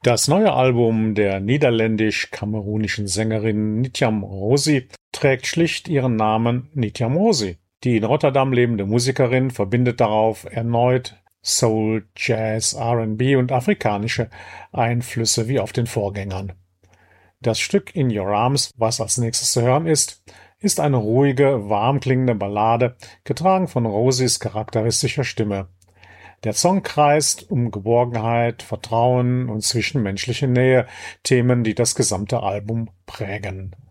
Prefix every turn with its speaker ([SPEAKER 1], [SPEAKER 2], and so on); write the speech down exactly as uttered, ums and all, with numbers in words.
[SPEAKER 1] Das neue Album der niederländisch-kamerunischen Sängerin Nitjam Rosi trägt schlicht ihren Namen Nitjam Rosi. Die in Rotterdam lebende Musikerin verbindet darauf erneut Soul, Jazz, R and B und afrikanische Einflüsse wie auf den Vorgängern. Das Stück In Your Arms, was als nächstes zu hören ist, ist eine ruhige, warm klingende Ballade, getragen von Rosis charakteristischer Stimme. Der Song kreist um Geborgenheit, Vertrauen und zwischenmenschliche Nähe, Themen, die das gesamte Album prägen.